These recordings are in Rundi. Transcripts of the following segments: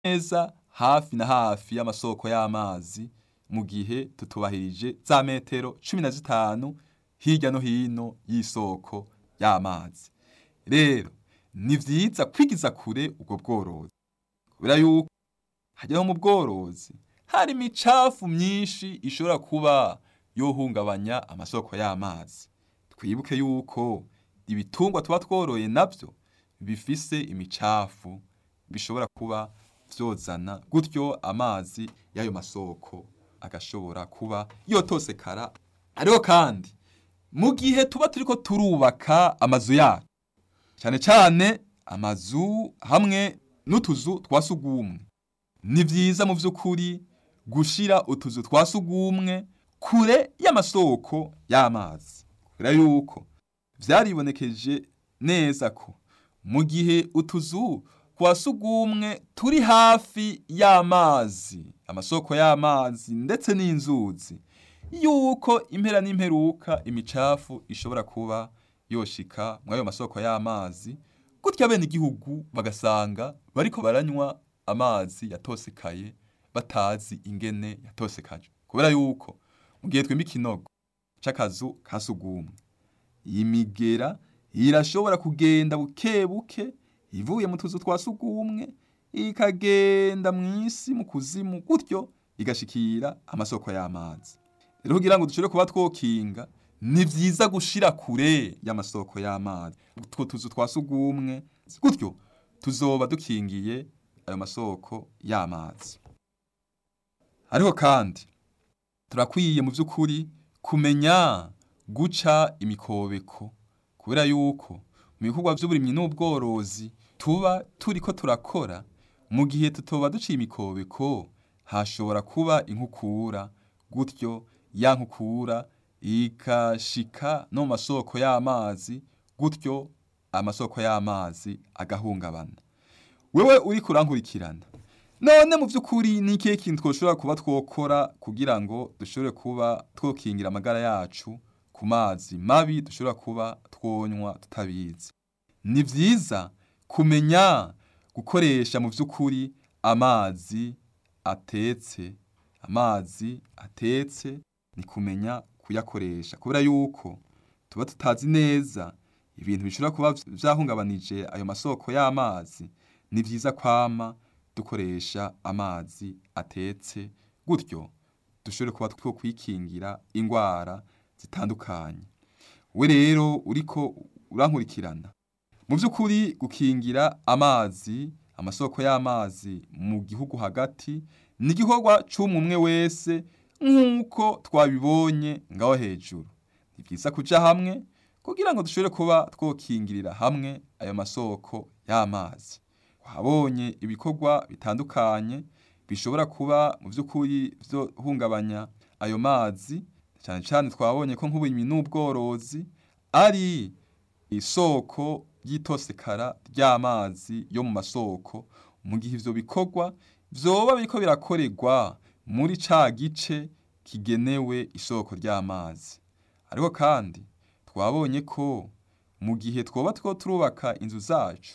neza hafi na hafi y'amasoko y'amazi mu gihe tutubahirije za metero 15 hirya no hino y'isoko y'amazi. Rero ni vyiza kwigiza kure ubwo bworozi kubera yuko hajyaho mu bworozi hari imicafu myinshi ishobora kuba yohungabanya amasoko y'amazi. Twibuke yuko ibitungwa tuba tworoye navyo bifise imicafu bishobora kuba vyozana gutyo amazi y'ayo masoko agashobora kuba yotosekara. Ariko kandi mu gihe tuba turiko turubaka amazu yacu, cyane cyane amazu hamwe n'utuzu twa sugumwe, ni vyiza mu vy'ukuri gushira utuzu twa sugumwe kure y'amasoko y'amazi. Kubera yuko vyaribonekeje neza ko mu gihe utuzu twa sugumwe turi hafi y'amazi, amasoko y'amazi ndetse n'inzuzi, yuko impera n'imperuka imicafu ishobora kuba yoshika mw'ayo masoko y'amazi, gutya bene igihugu bagasanga bariko baranywa amazi yatosekaye batazi ingene yatosekaje. Kubera yuko mu gihe twimba ikinogo c'akazu ka sugumwe, iyi migera irashobora kugenda buke buke ivuye mu tuzu twa sugumwe ikagenda mw'isi mu kuzimu, gutyo igashikira amasoko y'amazi. Rero kugira ngo dushobore kuba twokinga, ni vyiza gushira kure y'amasoko y'amazi utwo tuzu twa sugumwe, gutyo tuzoba dukingiye ayo masoko y'amazi. Ariko kandi turakwiye mu vy'ukuri kumenya guca imikobeko, kubera yuko mu bikorwa vy'uburimyi n'ubworozi tuba turiko turakora, mu gihe tutoba duciye imikobeko hashobora kuba inkukura, gutyo ya nkukura ikashika no mu masoko y'amazi, gutyo amasoko y'amazi agahungabana. Wewe uriko urankurikirana, none mu vy'ukuri ni ikihe kintu twoshobora kuba twokora kugira ngo dushobore kuba twokingira amagara yacu ku mazi mabi dushobora kuba twonywa tutabizi? Ni vyiza kumenya gukoresha mu vy'ukuri amazi atetse. Amazi atetse ni kumenya kuyakoresha, kubera yuko tuba tutazi neza ibintu bishobora kuba vyahungabanije ayo masoko y'amazi. Ni vyiza kwama dukoresha amazi atetse, gutyo dushobore kuba twokwikingira ingwara zitandukanye. We rero uriko urankurikirana, mu vy'ukuri gukingira amazi, amasoko y'amazi mu gihugu hagati ni igikorwa c'umwe wese nk'uko twabibonye ngaho hejuru. Ni vyiza kuja hamwe kugira ngo dushobore kuba twokingirira hamwe ayo masoko y'amazi. Wabonye ibikorwa bitandukanye bishobora kuba mu vy'ukuri vyohungabanya ayo mazi, cyane cyane twabonye ko nk'uburimyi n'ubworozi ari isoko ry'itosekara ry'amazi yo mu masoko, mu gihe ivyo bikorwa vyoba biriko birakorerwa muri ca gice kigenewe isoko ry'amazi. Ariko kandi twabonye ko mu gihe twoba turubaka inzu zacu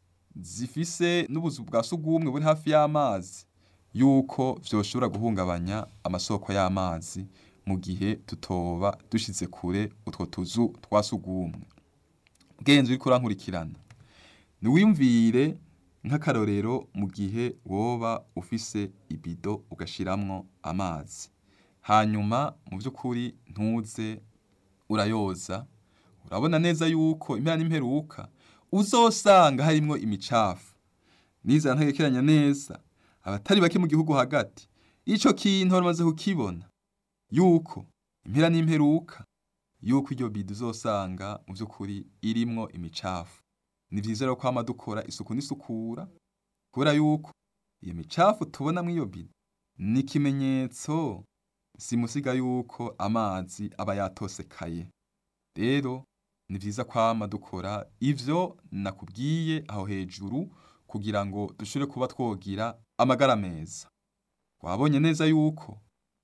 zifise n'ubuzu bwa sugumwe buri hafi y'amazi, yuko vyoshobora guhungabanya amasoko y'amazi mu gihe tutoba dushize kure utwo tuzu twa sugumwe. Genzi uriko urankurikirana, niwiyumvire nk'akarorero mu gihe woba ufise ibido ugashiramwo amazi, hanyuma mu vy'ukuri ntuze urayoza, urabona neza yuko impera n'imperuka uzosanga harimwo imicafu. Niza ntagekeranya neza, abatari bake mu gihugu hagati ico kintu bamaze kukibona, yuko impera n'imperuka yuko iryo bido uzosanga mu vy'ukuri irimwo imicafu. Ni vyiza rero kwama dukora isuku n'isukura, kubera yuko iyo micafu tubona mw'iyo bido ni ikimenyetso simusiga yuko amazi aba yatosekaye. Rero ni vyiza kwama dukora ivyo nakubwiye aho hejuru kugira ngo dushobore kuba twogira amagara meza. Wabonye neza yuko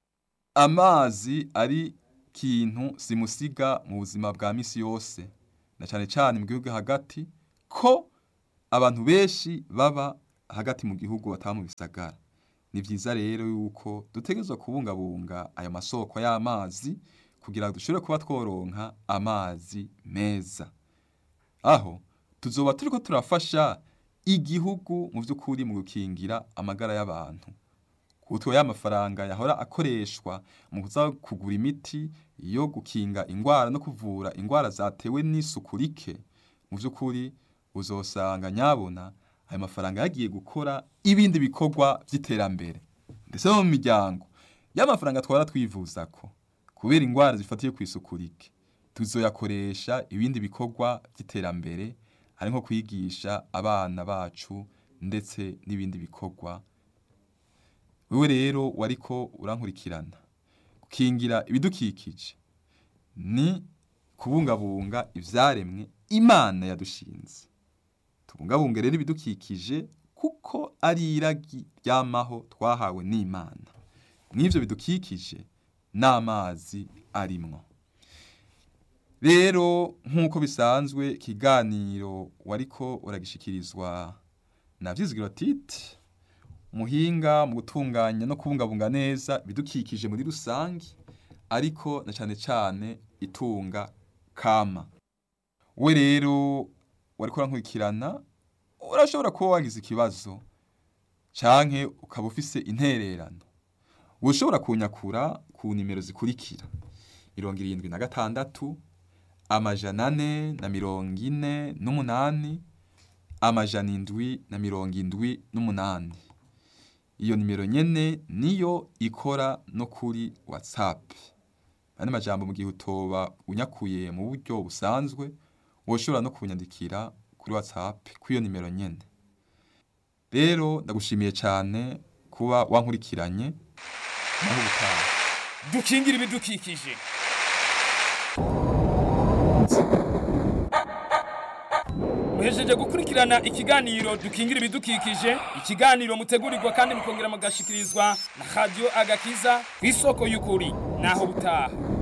amazi ari kintu simusiga mu buzima bwa misi yose, na cane cane mu gihugu hagati, ko abantu benshi baba hagati mu gihugu bataba mu bisagara. Ni vyiza rero yuko dutegerezwa kubungabunga ayo masoko y'amazi kugira ngo dushobore kuba tworonka amazi meza. Aho tuzoba turiko turafasha igihugu mu vy'ukuri mu gukingira amagara y'abantu. Kutwo y'amafaranga yahora akoreshwa mu kuza kugura imiti yo gukinga ingwara no kuvura ingwara zatewe n'isuku rike, mu vy'ukuri uzosanga nyabona ayo mafaranga yagiye gukora ibindi bikorwa vy'iterambere. Ndetse no mu miryango y'amafaranga twara twivuzako kubera ingwara zifatiye kw'isuku rike, tuzoyakoresha ibindi bikorwa vy'iterambere, ari nko kwigisha abana bacu ndetse n'ibindi bikorwa. Wewe rero wariko urankurikirana, gukingira ibidukikije ni kubungabunga ivyaremwe Imana yadushinze. Tubungabunge rero ibidukikije kuko ari iragi ryamaho twahawe n'Imana. Mw'ivyo bidukikije n'amazi arimwo. Rero nk'uko bisanzwe ikiganiro wariko uragishikirizwa na Vyizigiro Tite, umuhinga mu gutunganya no kubungabunga neza ibidukikije muri rusangi, ariko na cane cane itunga kama. We rero wariko urankurikirana, urashobora kuba wagize ikibazo canke ukaba ufise intererano. Ushobora kunyakura ku nimero zikurikira: 76 448 778. Iyo nimero nyene niyo ikora no kuri WhatsApp. Ane majambo mu gihe utoba unyakuye mu buryo busanzwe, woshobora no kunyandikira kuri WhatsApp kw'iyo nimero nyene. Rero ndagushimiye cyane kuba wankurikiranye. Naho ubutaha. Dukingira ibidukikije. Muhejeje gukurikirana ikiganiro dukingira ibidukikije, ikiganiro mutegurirwa kandi mukongera mugashikirizwa na Radio Agakiza kw'isoko y'ukuri. Naho ubutaha.